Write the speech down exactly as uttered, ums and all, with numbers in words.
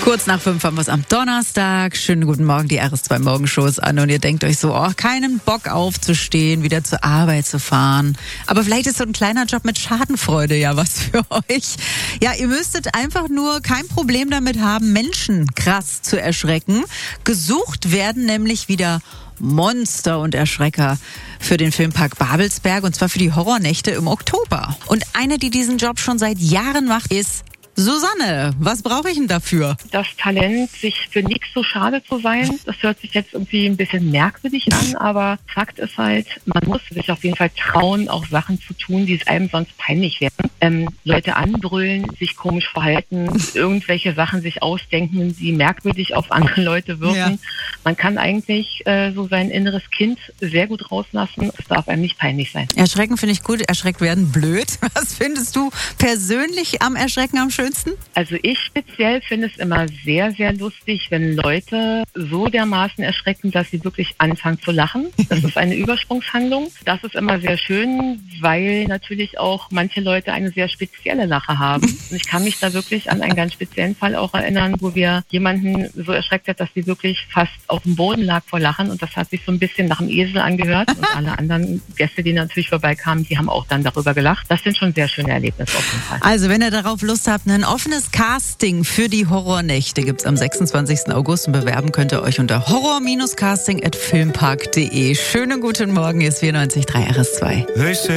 Kurz nach fünf haben wir es am Donnerstag. Schönen guten Morgen, die R S zwei Morgenshow ist an und ihr denkt euch so, oh, keinen Bock aufzustehen, wieder zur Arbeit zu fahren. Aber vielleicht ist so ein kleiner Job mit Schadenfreude ja was für euch. Ja, ihr müsstet einfach nur kein Problem damit haben, Menschen krass zu erschrecken. Gesucht werden nämlich wieder Monster und Erschrecker für den Filmpark Babelsberg, und zwar für die Horrornächte im Oktober. Und eine, die diesen Job schon seit Jahren macht, ist Susanne. Was brauche ich denn dafür? Das Talent, sich für nichts so schade zu sein, das hört sich jetzt irgendwie ein bisschen merkwürdig an, aber Fakt ist halt, man muss sich auf jeden Fall trauen, auch Sachen zu tun, die es einem sonst peinlich werden. Ähm, Leute anbrüllen, sich komisch verhalten, irgendwelche Sachen sich ausdenken, die merkwürdig auf andere Leute wirken. Ja. Man kann eigentlich äh, so sein inneres Kind sehr gut rauslassen. Es darf einem nicht peinlich sein. Erschrecken finde ich gut, erschreckt werden blöd. Was findest du persönlich am Erschrecken am schönsten? Also ich speziell finde es immer sehr, sehr lustig, wenn Leute so dermaßen erschrecken, dass sie wirklich anfangen zu lachen. Das ist eine Übersprungshandlung. Das ist immer sehr schön, weil natürlich auch manche Leute eine sehr spezielle Lache haben. Und ich kann mich da wirklich an einen ganz speziellen Fall auch erinnern, wo wir jemanden so erschreckt hat, dass sie wirklich fast auf dem Boden lag vor Lachen. Und das hat sich so ein bisschen nach einem Esel angehört. Und alle anderen Gäste, die natürlich vorbeikamen, die haben auch dann darüber gelacht. Das sind schon sehr schöne Erlebnisse auf jeden Fall. Also wenn ihr darauf Lust habt, ein offenes Casting für die Horrornächte gibt's am sechsundzwanzigsten August und bewerben könnt ihr euch unter horror Bindestrich casting at filmpark punkt de. Schönen guten Morgen, hier ist vierundneunzig Komma drei R S zwei.